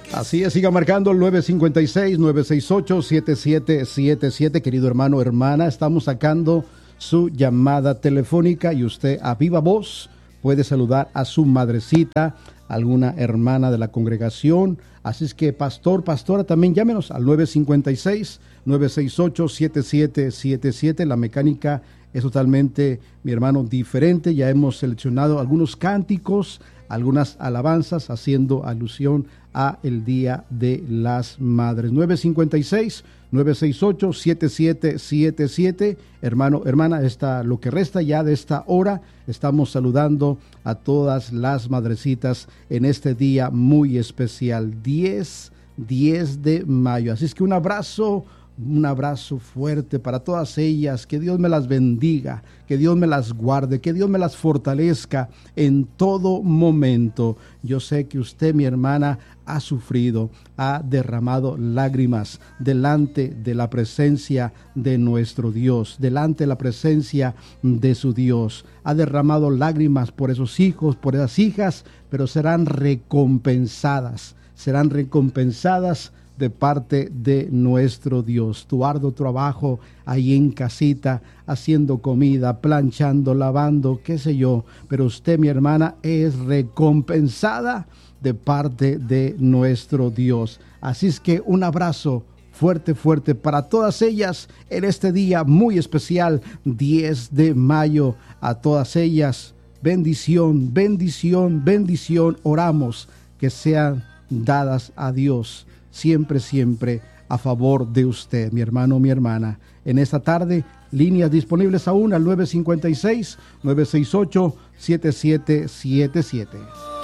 Así es, siga marcando el 956-968-7777. Querido hermano, hermana, estamos sacando su llamada telefónica y usted a viva voz puede saludar a su madrecita, alguna hermana de la congregación. Así es que, pastor, pastora, también llámenos al 956-968-7777. La mecánica es totalmente, mi hermano, diferente. Ya hemos seleccionado algunos cánticos, algunas alabanzas haciendo alusión a el Día de las Madres. 956-968-7777. Hermano, hermana, lo que resta ya de esta hora, estamos saludando a todas las madrecitas en este día muy especial, 10 de mayo. Así es que un abrazo fuerte para todas ellas, que Dios me las bendiga, que Dios me las guarde, que Dios me las fortalezca en todo momento. Yo sé que usted, mi hermana, ha sufrido, ha derramado lágrimas delante de la presencia de nuestro Dios, delante de la presencia de su Dios. Ha derramado lágrimas por esos hijos, por esas hijas, pero serán recompensadas de parte de nuestro Dios. Tu arduo trabajo ahí en casita, haciendo comida, planchando, lavando, qué sé yo, pero usted, mi hermana, es recompensada de parte de nuestro Dios. Así es que un abrazo fuerte para todas ellas en este día muy especial, 10 de mayo. A todas ellas, bendición, bendición, bendición. Oramos que sean dadas a Dios siempre a favor de usted, mi hermano, mi hermana. En esta tarde, líneas disponibles aún al 956-968-7777.